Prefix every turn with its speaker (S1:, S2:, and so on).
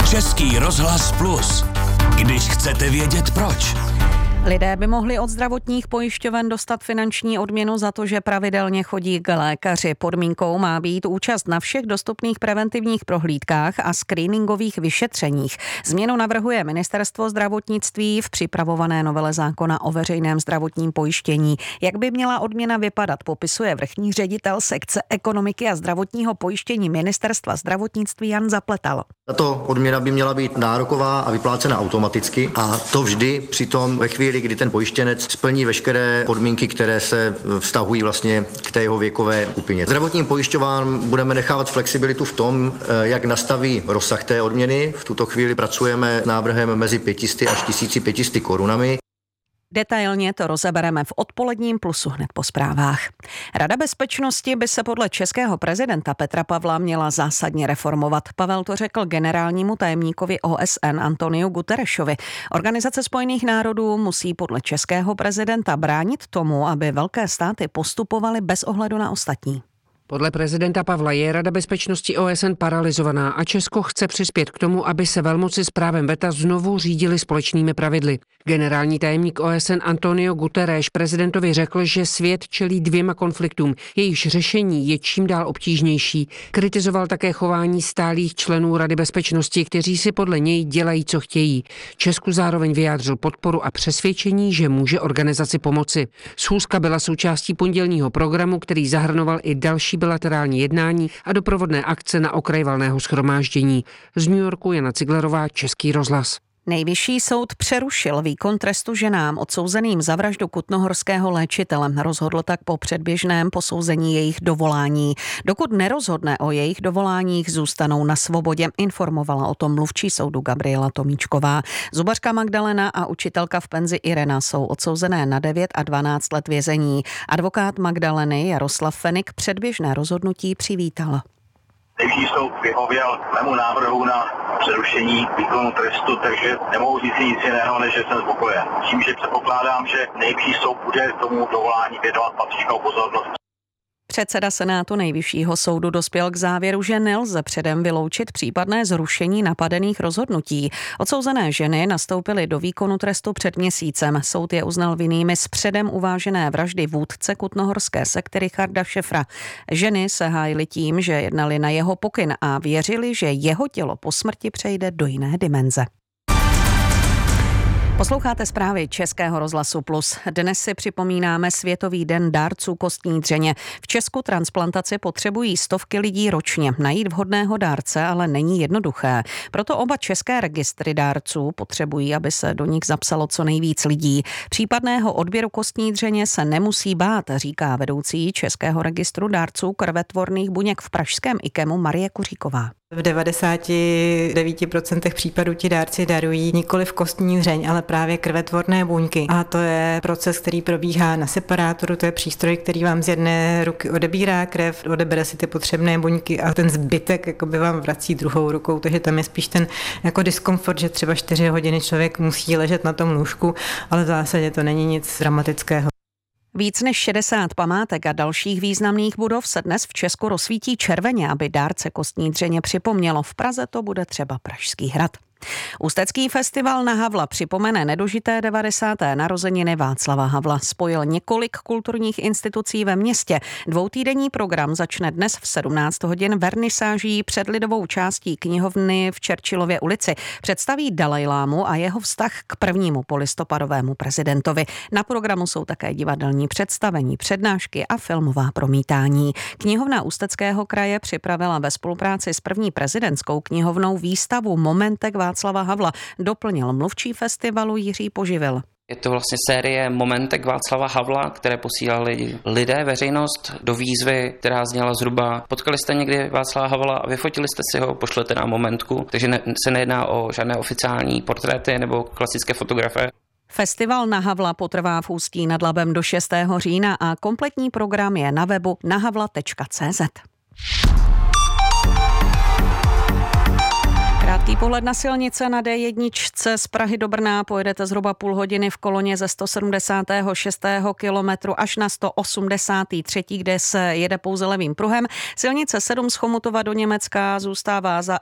S1: Český rozhlas Plus. Když chcete vědět proč.
S2: Lidé by mohli od zdravotních pojišťoven dostat finanční odměnu za to, že pravidelně chodí k lékaři. Podmínkou má být účast na všech dostupných preventivních prohlídkách a screeningových vyšetřeních. Změnu navrhuje Ministerstvo zdravotnictví v připravované novele zákona o veřejném zdravotním pojištění. Jak by měla odměna vypadat, popisuje vrchní ředitel sekce ekonomiky a zdravotního pojištění Ministerstva zdravotnictví Jan Zapletal.
S3: Tato odměna by měla být nároková a vyplácena automaticky, a to vždy přitom ve chvíli, kdy ten pojištěnec splní veškeré podmínky, které se vztahují vlastně k té jeho věkové skupině. Zdravotním pojišťovnám budeme nechávat flexibilitu v tom, jak nastaví rozsah té odměny. V tuto chvíli pracujeme s návrhem mezi 500 až 1500 korunami.
S2: Detailně to rozebereme v odpoledním Plusu hned po zprávách. Rada bezpečnosti by se podle českého prezidenta Petra Pavla měla zásadně reformovat. Pavel to řekl generálnímu tajemníkovi OSN Antoniu Guterresovi. Organizace spojených národů musí podle českého prezidenta bránit tomu, aby velké státy postupovaly bez ohledu na ostatní.
S4: Podle prezidenta Pavla je Rada bezpečnosti OSN paralyzovaná a Česko chce přispět k tomu, aby se velmoci s právem veta znovu řídily společnými pravidly. Generální tajemník OSN Antonio Guterres prezidentovi řekl, že svět čelí dvěma konfliktům, jejichž řešení je čím dál obtížnější. Kritizoval také chování stálých členů Rady bezpečnosti, kteří si podle něj dělají, co chtějí. Česku zároveň vyjádřil podporu a přesvědčení, že může organizaci pomoci. Schůzka byla součástí pondělního programu, který zahrnoval i další bilaterální jednání a doprovodné akce na okraj valného shromáždění. Z New Yorku Jana Ciglerová, Český rozhlas.
S2: Nejvyšší soud přerušil výkon trestu ženám odsouzeným za vraždu kutnohorského léčitele. Rozhodl tak po předběžném posouzení jejich dovolání. Dokud nerozhodne o jejich dovoláních, zůstanou na svobodě, informovala o tom mluvčí soudu Gabriela Tomíčková. Zubařka Magdalena a učitelka v penzi Irena jsou odsouzené na 9 a 12 let vězení. Advokát Magdaleny Jaroslav Fenik předběžné rozhodnutí přivítal.
S5: Nejvyšší soud vyhověl mému návrhu na přerušení výkonu trestu, takže nemohu říct nic jiného, než že jsem spokojen. Tím, že předpokládám, že Nejvyšší soud bude tomu dovolání věnovat patřičnou pozornost.
S2: Předseda Senátu Nejvyššího soudu dospěl k závěru, že nelze předem vyloučit případné zrušení napadených rozhodnutí. Odsouzené ženy nastoupily do výkonu trestu před měsícem. Soud je uznal vinnými z předem uvážené vraždy vůdce kutnohorské sekty Richarda Šefra. Ženy se hájily tím, že jednali na jeho pokyn a věřili, že jeho tělo po smrti přejde do jiné dimenze. Posloucháte zprávy Českého rozhlasu Plus. Dnes si připomínáme Světový den dárců kostní dřeně. V Česku transplantaci potřebují stovky lidí ročně. Najít vhodného dárce ale není jednoduché. Proto oba české registry dárců potřebují, aby se do nich zapsalo co nejvíc lidí. Případného odběru kostní dřeně se nemusí bát, říká vedoucí Českého registru dárců krvetvorných buněk v pražském IKEMu Marie Kuříková.
S6: V 99% případů ti dárci darují nikoliv kostní dřeň, ale právě krvetvorné buňky. A to je proces, který probíhá na separátoru, to je přístroj, který vám z jedné ruky odebírá krev, odebere si ty potřebné buňky a ten zbytek jakoby vám vrací druhou rukou, takže tam je spíš ten jako diskomfort, že třeba 4 hodiny člověk musí ležet na tom lůžku, ale v zásadě to není nic dramatického.
S2: Víc než 60 památek a dalších významných budov se dnes v Česku rozsvítí červeně, aby dárce kostní dřeně připomnělo. V Praze to bude třeba Pražský hrad. Ústecký festival na Havla připomene nedožité 90. narozeniny Václava Havla. Spojil několik kulturních institucí ve městě. Dvoutýdenní program začne dnes v 17 hodin vernisáží před lidovou částí knihovny v Churchillově ulici. Představí Dalajlámu a jeho vztah k prvnímu polistopadovému prezidentovi. Na programu jsou také divadelní představení, přednášky a filmová promítání. Knihovna Ústeckého kraje připravila ve spolupráci s první prezidentskou knihovnou výstavu Momentek Václava Havla, doplnil mluvčí festivalu Jiří Poživil.
S7: Je to vlastně série Momentek Václava Havla, které posílali lidé, veřejnost do výzvy, která zněla zhruba: potkali jste někdy Václava Havla a vyfotili jste si ho, pošlete nám momentku. Takže se nejedná o žádné oficiální portréty nebo klasické fotografie.
S2: Festival na Havla potrvá v Ústí nad Labem do 6. října a kompletní program je na webu nahavla.cz. Krátký pohled na silnice. Na D1 z Prahy do Brna pojedete zhruba půl hodiny v koloně ze 176. kilometru až na 183., kde se jede pouze levým pruhem. Silnice 7 z Chomutova do Německa zůstává